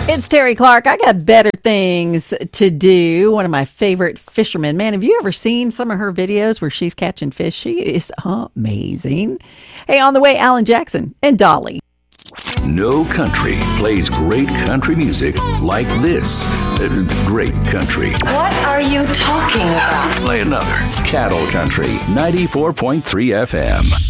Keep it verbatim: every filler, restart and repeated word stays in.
It's Terry Clark. I got better things to do. One of my favorite fishermen. Man, have you ever seen some of her videos where she's catching fish? She is amazing. Hey, on the way, Alan Jackson and Dolly. No country plays great country music like this. Uh, great country. What are you talking about? Play another. Cattle Country, ninety-four point three F M.